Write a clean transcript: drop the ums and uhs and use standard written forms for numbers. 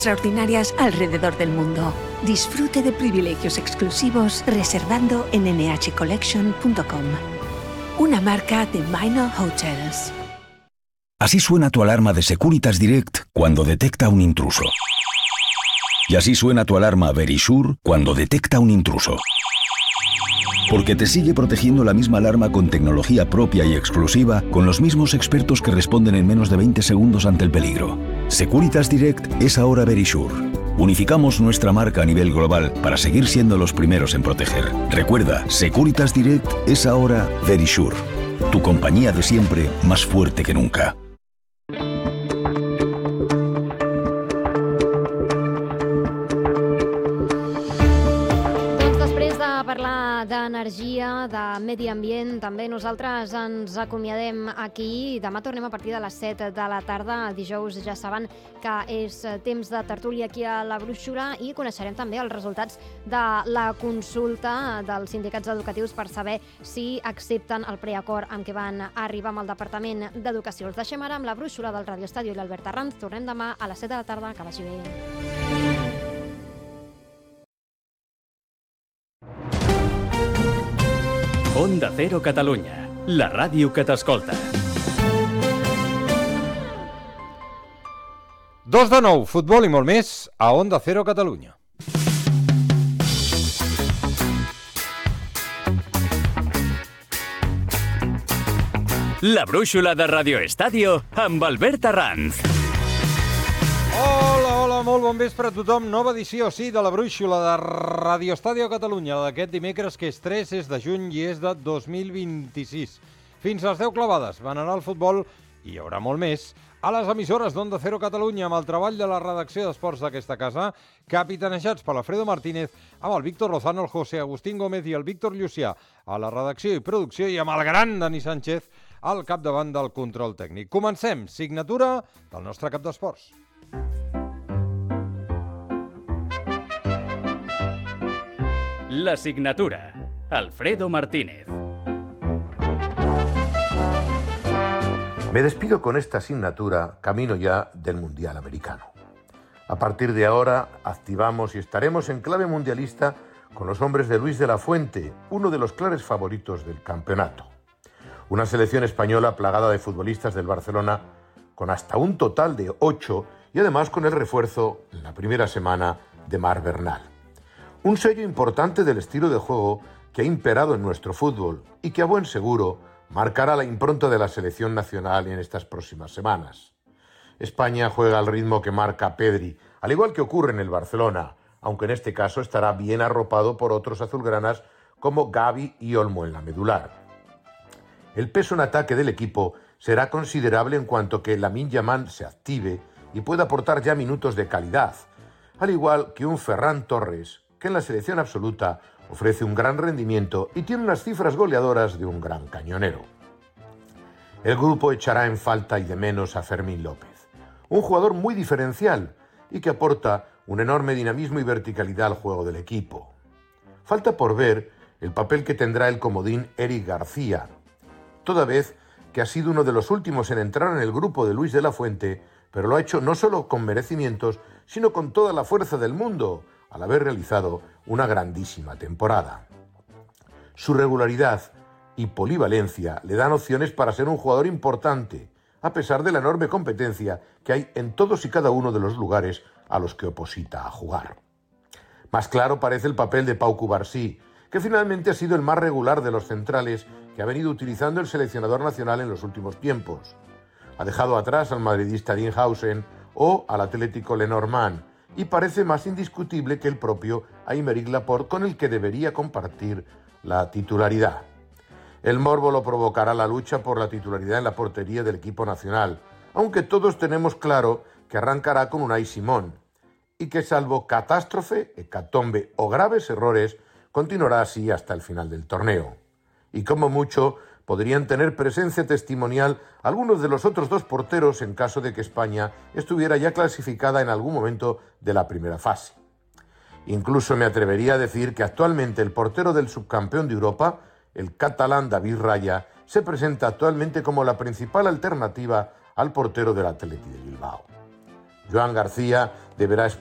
extraordinarias alrededor del mundo. Disfrute de privilegios exclusivos reservando en nhcollection.com. Una marca de Minor Hotels. Así suena tu alarma de Securitas Direct cuando detecta un intruso. Y así suena tu alarma Verisure cuando detecta un intruso. Porque te sigue protegiendo la misma alarma con tecnología propia y exclusiva, con los mismos expertos que responden en menos de 20 segundos ante el peligro. Securitas Direct es ahora Verisure. Unificamos nuestra marca a nivel global para seguir siendo los primeros en proteger. Recuerda, Securitas Direct es ahora Verisure. Tu compañía de siempre, más fuerte que nunca. Parlar d'energia, de medi ambient, també nosaltres ens acomiadem aquí. Demà tornem a partir de les 7 de la tarda. Dijous ja saben que és temps de tertúlia aquí a la Brúixola i coneixerem també els resultats de la consulta dels sindicats educatius per saber si accepten el preacord amb què van arribar amb el Departament d'Educació. Els deixem ara amb la Brúixola del Radio Estadio i l'Albert Arranz. Tornem demà a les 7 de la tarda. Que vagi bé. Onda Cero Catalunya, la ràdio que t'escolta. 2-9, futbol i molt més a Onda Cero Catalunya. La Brúixola de Radio Estadio amb Albert Arranz. Hola, molt bon vespre a tothom. Nova edició, sí, de la Brúixola de Radio Estadio Catalunya, d'aquest dimecres que és 3, és de juny i és de 2026. Fins a les 10 clavades van anar al futbol i hi haurà molt més a les emissores d'Onda Cero Catalunya amb el treball de la redacció d'esports d'aquesta casa, capitanejats per l'Alfredo Martínez, amb el Víctor Lozano, el José Agustín Gómez i el Víctor Llucià a la redacció i producció i amb el gran Dani Sánchez al capdavant del control tècnic. Comencem, signatura del nostre cap d'esports. La signatura, Alfredo Martínez. Me despido con esta asignatura, camino ya del Mundial Americano. A partir de ahora, activamos y estaremos en clave mundialista con los hombres de Luis de la Fuente, uno de los claros favoritos del campeonato. Una selección española plagada de futbolistas del Barcelona, con hasta un total de 8 y además con el refuerzo en la primera semana de Marc Bernal. Un sello importante del estilo de juego que ha imperado en nuestro fútbol y que a buen seguro marcará la impronta de la selección nacional en estas próximas semanas. España juega al ritmo que marca Pedri, al igual que ocurre en el Barcelona, aunque en este caso estará bien arropado por otros azulgranas como Gavi y Olmo en la medular. El peso en ataque del equipo será considerable en cuanto que Lamine Yamal se active y pueda aportar ya minutos de calidad, al igual que un Ferran Torres, que en la selección absoluta ofrece un gran rendimiento y tiene unas cifras goleadoras de un gran cañonero. El grupo echará en falta y de menos a Fermín López, un jugador muy diferencial y que aporta un enorme dinamismo y verticalidad al juego del equipo. Falta por ver el papel que tendrá el comodín Eric García, toda vez que ha sido uno de los últimos en entrar en el grupo de Luis de la Fuente, pero lo ha hecho no solo con merecimientos, sino con toda la fuerza del mundo, al haber realizado una grandísima temporada. Su regularidad y polivalencia le dan opciones para ser un jugador importante, a pesar de la enorme competencia que hay en todos y cada uno de los lugares a los que oposita a jugar. Más claro parece el papel de Pau Cubarsí, que finalmente ha sido el más regular de los centrales que ha venido utilizando el seleccionador nacional en los últimos tiempos. Ha dejado atrás al madridista Dinhausen o al atlético Lenormand, y parece más indiscutible que el propio Aymeric Laporte, con el que debería compartir la titularidad. El morbo lo provocará la lucha por la titularidad en la portería del equipo nacional, aunque todos tenemos claro que arrancará con Unai Simón, y que salvo catástrofe, hecatombe o graves errores, continuará así hasta el final del torneo. Y como mucho, podrían tener presencia testimonial algunos de los otros dos porteros en caso de que España estuviera ya clasificada en algún momento de la primera fase. Incluso me atrevería a decir que actualmente el portero del subcampeón de Europa, el catalán David Raya, se presenta actualmente como la principal alternativa al portero del Athletic de Bilbao. Joan García deberá